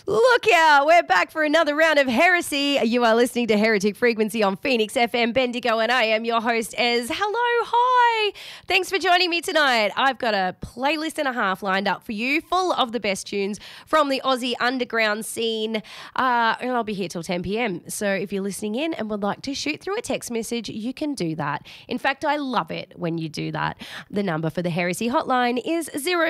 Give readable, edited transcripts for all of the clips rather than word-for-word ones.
Look out, we're back for another round of Heresy. You are listening to Heretic Frequency on Phoenix FM Bendigo, and I am your host, Ez. Hello, hi. Thanks for joining me tonight. I've got a playlist and a half lined up for you, full of the best tunes from the Aussie underground scene, and I'll be here till 10 p.m. So if you're listening in and would like to shoot through a text message, you can do that. In fact, I love it when you do that. The number for the Heresy hotline is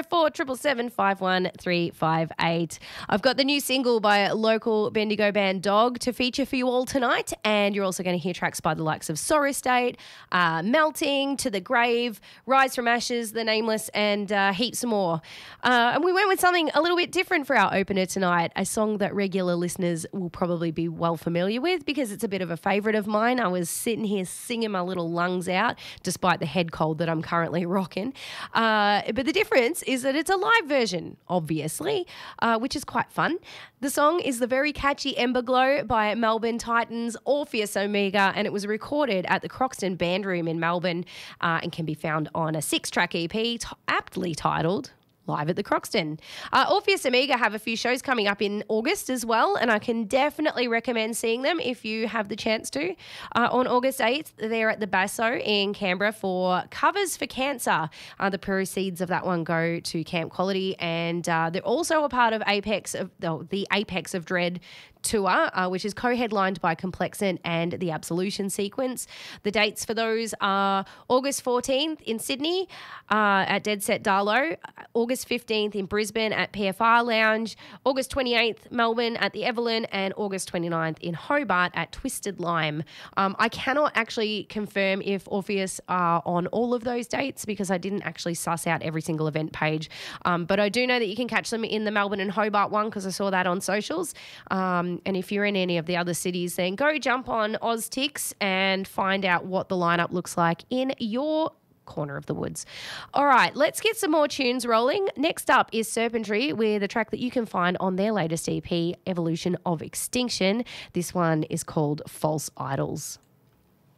047751 I've got the new single by local Bendigo band Dog to feature for you all tonight, and you're also going to hear tracks by the likes of Sorrow State, Melting, To the Grave, Rise from Ashes, The Nameless, and heaps more. And we went with something a little bit different for our opener tonight, a song that regular listeners will probably be well familiar with because it's a bit of a favourite of mine. I was sitting here singing my little lungs out despite the head cold that I'm currently rocking. But the difference is that it's a live version, obviously, which is quite fun. The song is the very catchy Ember Glow by Melbourne Titans Orpheus Omega, and it was recorded at the Croxton Band Room in Melbourne and can be found on a 6-track EP aptly titled Live at the Croxton. Orpheus Omega have a few shows coming up in August as well, and I can definitely recommend seeing them if you have the chance to. On August 8th, they're at the Basso in Canberra for Covers for Cancer. The proceeds of that one go to Camp Quality, and they're also a part of the Apex of Dread tour, which is co-headlined by Complexant and the Absolution Sequence. The dates for those are August 14th in Sydney at Dead Set Darlow, August 15th in Brisbane at PFR Lounge, August 28th Melbourne at the Evelyn, and August 29th in Hobart at Twisted Lime. I cannot actually confirm if Orpheus are on all of those dates because I didn't actually suss out every single event page, but I do know that you can catch them in the Melbourne and Hobart one because I saw that on socials. And if you're in any of the other cities, then go jump on OzTix and find out what the lineup looks like in your corner of the woods. All right, let's get some more tunes rolling. Next up is Serpentry with a track that you can find on their latest EP, Evolution of Extinction. This one is called False Idols.